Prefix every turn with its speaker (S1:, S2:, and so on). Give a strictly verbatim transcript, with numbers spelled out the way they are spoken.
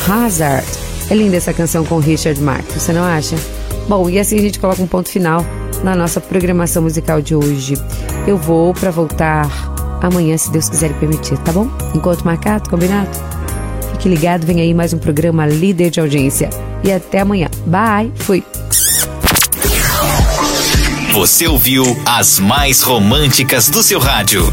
S1: Hazard. É linda essa canção com Richard Marx, você não acha? Bom, e assim a gente coloca um ponto final na nossa programação musical de hoje. Eu vou para voltar amanhã, se Deus quiser e permitir, tá bom? Encontro marcado, combinado? Fique ligado, vem aí mais um programa Líder de Audiência. E até amanhã. Bye, fui!
S2: Você ouviu as mais românticas do seu rádio.